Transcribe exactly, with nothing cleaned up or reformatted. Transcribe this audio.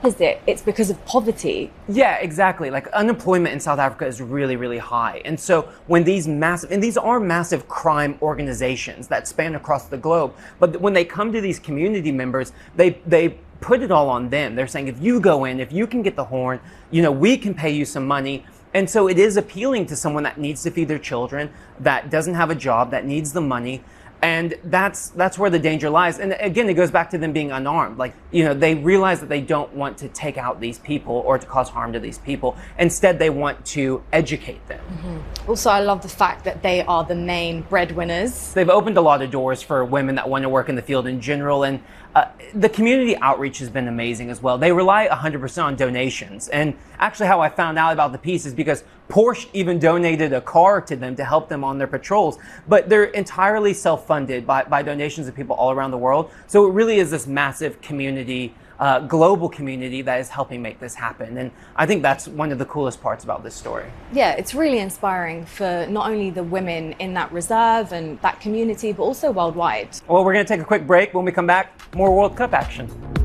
opposite, it's because of poverty. Yeah, exactly. Like unemployment in South Africa is really, really high. And so when these massive, and these are massive crime organizations that span across the globe, but when they come to these community members, they, they put it all on them. They're saying, if you go in, if you can get the horn, you know, we can pay you some money. And so it is appealing to someone that needs to feed their children, that doesn't have a job, that needs the money. And that's that's where the danger lies. And again, it goes back to them being unarmed. Like, you know, they realize that they don't want to take out these people or to cause harm to these people. Instead, they want to educate them. Mm-hmm. Also, I love the fact that they are the main breadwinners. They've opened a lot of doors for women that want to work in the field in general. And uh, the community outreach has been amazing as well. They rely one hundred percent on donations. And actually how I found out about the piece is because Porsche even donated a car to them to help them on their patrols. But they're entirely self-funded by, by donations of people all around the world. So it really is this massive community, uh, global community that is helping make this happen. And I think that's one of the coolest parts about this story. Yeah, it's really inspiring for not only the women in that reserve and that community, but also worldwide. Well, we're going to take a quick break. When we come back, more World Cup action.